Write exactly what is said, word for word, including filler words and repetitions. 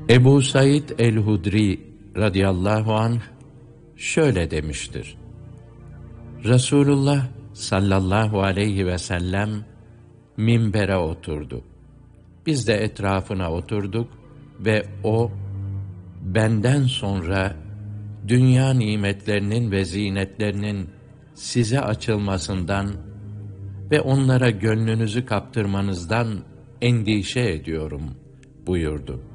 Ebu Said el-Hudri radıyallahu anh şöyle demiştir: Resulullah sallallahu aleyhi ve sellem minbere oturdu. Biz de etrafına oturduk ve o, benden sonra dünya nimetlerinin ve zinetlerinin size açılmasından ve onlara gönlünüzü kaptırmanızdan endişe ediyorum buyurdu.